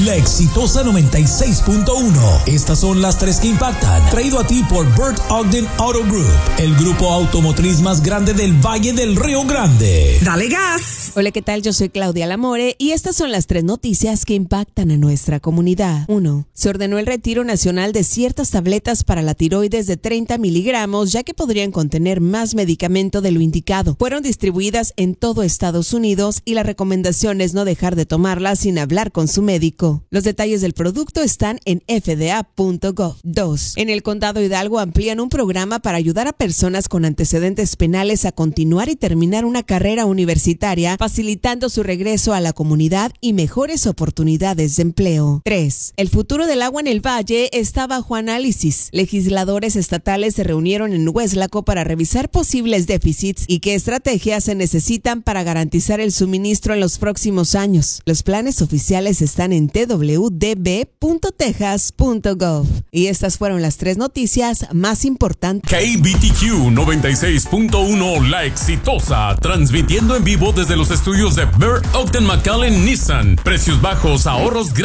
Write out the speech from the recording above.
La exitosa 96.1. Estas son las tres que impactan. Traído a ti por Bert Ogden Auto Group, el grupo automotriz más grande del Valle del Río Grande. ¡Dale gas! Hola, ¿qué tal? Yo soy Claudia Lamore y estas son las tres noticias que impactan a nuestra comunidad. 1. Se ordenó el retiro nacional de ciertas tabletas para la tiroides de 30 miligramos, ya que podrían contener más medicamento de lo indicado. Fueron distribuidas en todo Estados Unidos y la recomendación es no dejar de tomarlas sin hablar con su médico. Los detalles del producto están en fda.gov. 2. En el condado Hidalgo amplían un programa para ayudar a personas con antecedentes penales a continuar y terminar una carrera universitaria, facilitando su regreso a la comunidad y mejores oportunidades de empleo. 3. El futuro del agua en el valle está bajo análisis. Legisladores estatales se reunieron en Weslaco para revisar posibles déficits y qué estrategias se necesitan para garantizar el suministro en los próximos años. Los planes oficiales están en twdb.texas.gov. Y estas fueron las tres noticias más importantes. KBTQ 96.1 La Exitosa, transmitiendo en vivo desde los estudios de Bert Ogden McAllen Nissan. Precios bajos, ahorros grandes.